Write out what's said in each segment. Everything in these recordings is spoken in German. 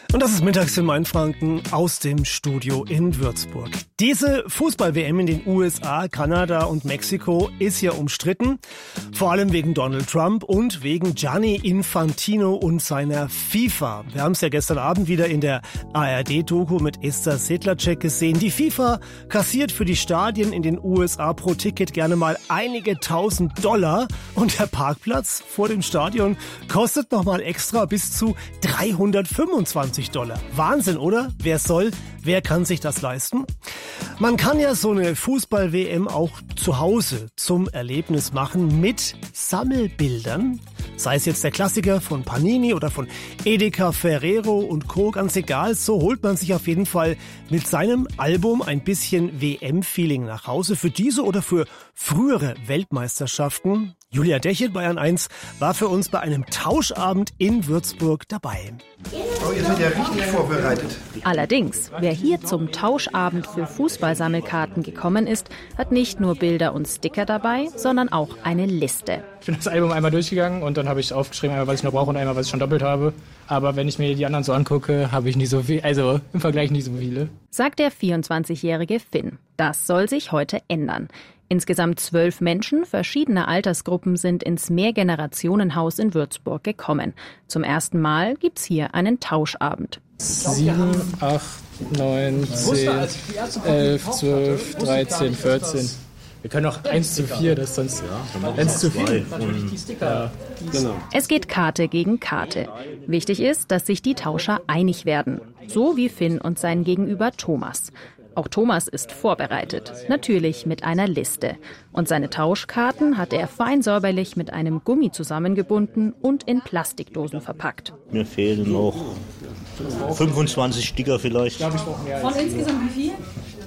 Und das ist mittags in Mainfranken aus dem Studio in Würzburg. Diese Fußball-WM in den USA, Kanada und Mexiko ist ja umstritten. Vor allem wegen Donald Trump und wegen Gianni Infantino und seiner FIFA. Wir haben es ja gestern Abend wieder in der ARD-Doku mit Esther Sedlacek gesehen. Die FIFA kassiert für die Stadien in den USA pro Ticket gerne mal einige $1000 und der Parkplatz vor dem Stadion kostet nochmal extra bis zu $325. Wahnsinn, oder? Wer soll, wer kann sich das leisten? Man kann ja so eine Fußball-WM auch zu Hause zum Erlebnis machen mit Sammelbildern. Sei es jetzt der Klassiker von Panini oder von Edeka, Ferrero und Co., ganz egal. So holt man sich auf jeden Fall mit seinem Album ein bisschen WM-Feeling nach Hause für diese oder für frühere Weltmeisterschaften. Julia Dechit, Bayern 1, war für uns bei einem Tauschabend in Würzburg dabei. Oh, ihr seid ja richtig vorbereitet. Allerdings, wer hier zum Tauschabend für Fußballsammelkarten gekommen ist, hat nicht nur Bilder und Sticker dabei, sondern auch eine Liste. Ich bin das Album einmal durchgegangen und dann habe ich aufgeschrieben, einmal was ich noch brauche und einmal was ich schon doppelt habe. Aber wenn ich mir die anderen so angucke, habe ich nicht so viel, also im Vergleich nicht so viele. Sagt der 24-jährige Finn. Das soll sich heute ändern. Insgesamt 12 Menschen verschiedener Altersgruppen sind ins Mehrgenerationenhaus in Würzburg gekommen. Zum ersten Mal gibt's hier einen Tauschabend. 7, 8, 9, 10, 11, 12, 13, 14. Wir können auch 1:4, das ist sonst 1:4. Ja. Genau. Es geht Karte gegen Karte. Wichtig ist, dass sich die Tauscher einig werden. So wie Finn und sein Gegenüber Thomas. Auch Thomas ist vorbereitet, natürlich mit einer Liste. Und seine Tauschkarten hat er fein säuberlich mit einem Gummi zusammengebunden und in Plastikdosen verpackt. Mir fehlen noch 25 Sticker vielleicht. Von insgesamt wie viel?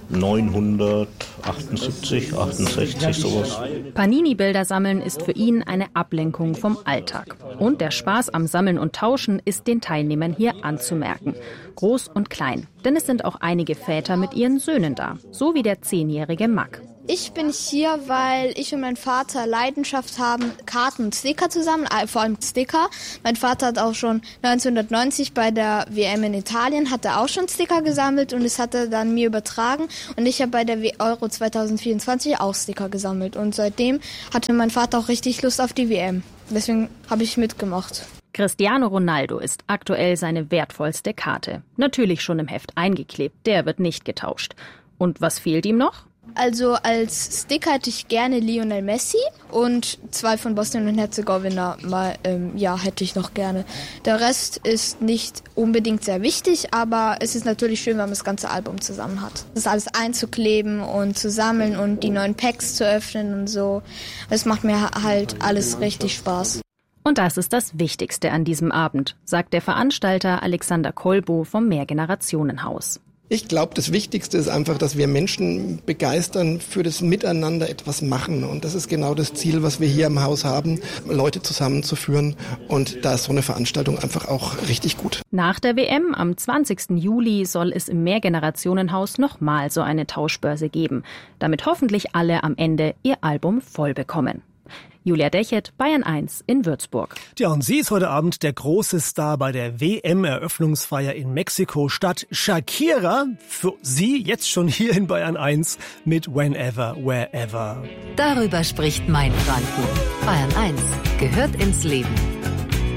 978, 68, sowas. Panini-Bilder sammeln ist für ihn eine Ablenkung vom Alltag. Und der Spaß am Sammeln und Tauschen ist den Teilnehmern hier anzumerken. Groß und klein. Denn es sind auch einige Väter mit ihren Söhnen da. So wie der 10-jährige Mack. Ich bin hier, weil ich und mein Vater Leidenschaft haben, Karten und Sticker zusammen, vor allem Sticker. Mein Vater hat auch schon 1990 bei der WM in Italien, hat er auch schon Sticker gesammelt und das hat er dann mir übertragen. Und ich habe bei der Euro 2024 auch Sticker gesammelt und seitdem hatte mein Vater auch richtig Lust auf die WM. Deswegen habe ich mitgemacht. Cristiano Ronaldo ist aktuell seine wertvollste Karte. Natürlich schon im Heft eingeklebt, der wird nicht getauscht. Und was fehlt ihm noch? Also als Sticker hätte ich gerne Lionel Messi und 2 von Bosnien und Herzegowina hätte ich noch gerne. Der Rest ist nicht unbedingt sehr wichtig, aber es ist natürlich schön, wenn man das ganze Album zusammen hat. Das alles einzukleben und zu sammeln und die neuen Packs zu öffnen und so. Das macht mir halt alles richtig Spaß. Und das ist das Wichtigste an diesem Abend, sagt der Veranstalter Alexander Kolbo vom Mehrgenerationenhaus. Ich glaube, das Wichtigste ist einfach, dass wir Menschen begeistern, für das Miteinander etwas machen. Und das ist genau das Ziel, was wir hier im Haus haben, Leute zusammenzuführen. Und da ist so eine Veranstaltung einfach auch richtig gut. Nach der WM am 20. Juli soll es im Mehrgenerationenhaus nochmal so eine Tauschbörse geben, damit hoffentlich alle am Ende ihr Album voll bekommen. Julia Dechit, Bayern 1 in Würzburg. Ja, und sie ist heute Abend der große Star bei der WM-Eröffnungsfeier in Mexiko-Stadt. Shakira, für sie jetzt schon hier in Bayern 1 mit Whenever, Wherever. Darüber spricht Mainfranken. Bayern 1 gehört ins Leben.